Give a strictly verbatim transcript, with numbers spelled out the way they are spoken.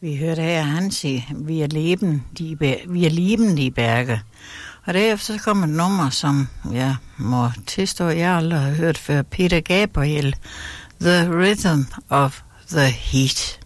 Vi hørte her Hansi, vi er leben, de, vi er lieben, de Berge. Og derefter så kommer et nummer, som jeg må tilstå, jeg aldrig har hørt før. Peter Gabriel, The Rhythm of the Heat.